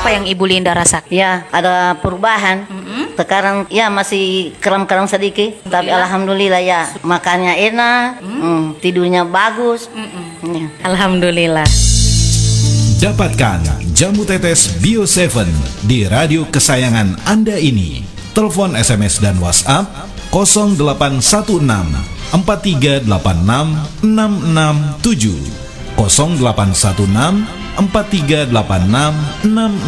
Apa yang Ibu Linda rasakan? Ya, ada perubahan. Sekarang ya masih kram-kram sedikit, tapi alhamdulillah ya makannya enak, tidurnya bagus. Ya. Alhamdulillah. Dapatkan jamu tetes Bio 7 di radio kesayangan Anda ini. Telepon, SMS dan WhatsApp 0816 4386 667 0816 4386 667.